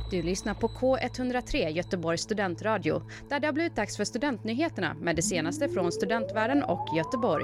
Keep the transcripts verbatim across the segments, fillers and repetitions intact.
Du lyssnar på K ett noll tre Göteborgs studentradio, där det har blivit dags för studentnyheterna med det senaste från studentvärlden och Göteborg.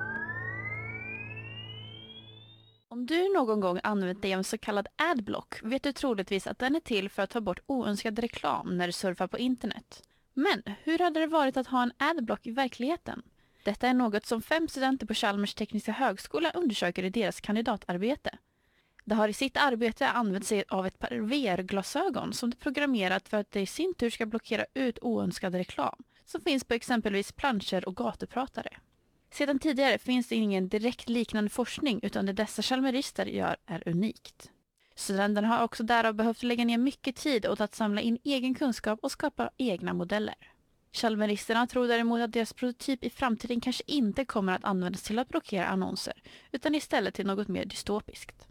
Om du någon gång använt dig av en så kallad adblock vet du troligtvis att den är till för att ta bort oönskad reklam när du surfar på internet. Men hur hade det varit att ha en adblock i verkligheten? Detta är något som fem studenter på Chalmers tekniska högskola undersöker i deras kandidatarbete. De har i sitt arbete använt sig av ett par V R-glasögon som de programmerat för att det i sin tur ska blockera ut oönskad reklam som finns på exempelvis planscher och gatupratare. Sedan tidigare finns det ingen direkt liknande forskning utan det dessa chalmerister gör är unikt. Studenterna har också därav behövt lägga ner mycket tid åt att samla in egen kunskap och skapa egna modeller. Chalmeristerna tror däremot att deras prototyp i framtiden kanske inte kommer att användas till att blockera annonser utan istället till något mer dystopiskt.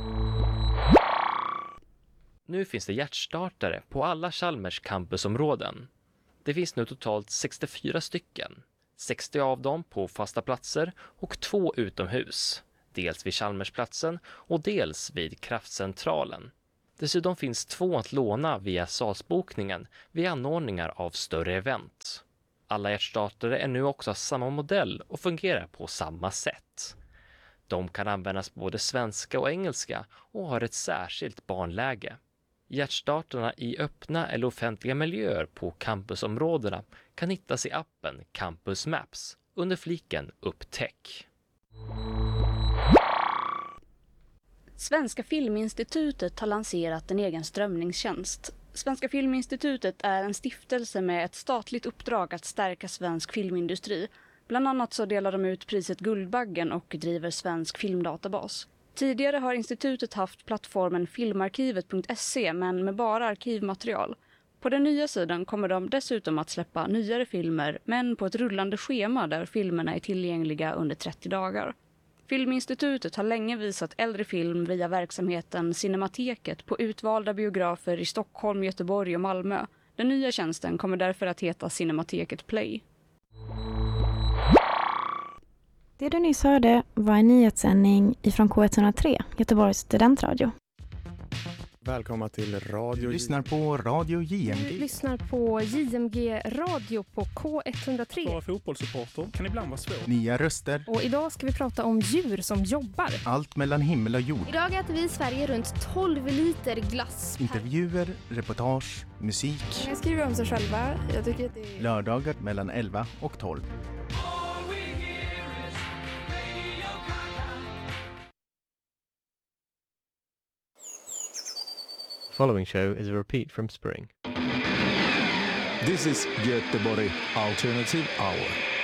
Nu finns det hjärtstartare på alla Chalmers campusområden. Det finns nu totalt sextiofyra stycken. sextio av dem på fasta platser och två utomhus. Dels vid Chalmersplatsen och dels vid kraftcentralen. Dessutom finns två att låna via salsbokningen vid anordningar av större event. Alla hjärtstartare är nu också samma modell och fungerar på samma sätt. De kan användas på både svenska och engelska och har ett särskilt barnläge. Hjärtstarterna i öppna eller offentliga miljöer på campusområdena kan hittas i appen Campus Maps under fliken Upptäck. Svenska Filminstitutet har lanserat en egen strömningstjänst. Svenska Filminstitutet är en stiftelse med ett statligt uppdrag att stärka svensk filmindustri. Bland annat så delar de ut priset Guldbaggen och driver Svensk filmdatabas. Tidigare har institutet haft plattformen filmarkivet punkt se men med bara arkivmaterial. På den nya sidan kommer de dessutom att släppa nyare filmer men på ett rullande schema där filmerna är tillgängliga under trettio dagar. Filminstitutet har länge visat äldre film via verksamheten Cinemateket på utvalda biografer i Stockholm, Göteborg och Malmö. Den nya tjänsten kommer därför att heta Cinemateket Play. Det du nyss hörde var en nyhetssändning ifrån K ett noll tre, Göteborgs studentradio. Välkomna till Radio. Du lyssnar på Radio J M G. Du lyssnar på J M G Radio på K ett noll tre. Våra fotbollssupporter kan ibland vara svårt. Nya röster. Och idag ska vi prata om djur som jobbar. Allt mellan himmel och jord. Idag äter vi i Sverige runt tolv liter glass. Intervjuer, reportage, musik. Jag skriver om sig själva. Jag tycker att det är... Lördagar mellan elva och tolv. Following show is a repeat from spring. This is Göteborg Alternative Hour.